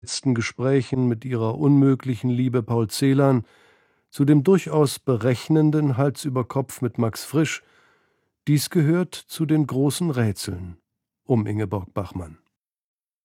letzten Gesprächen mit ihrer unmöglichen Liebe Paul Celan, zu dem durchaus berechnenden Hals über Kopf mit Max Frisch, dies gehört zu den großen Rätseln um Ingeborg Bachmann.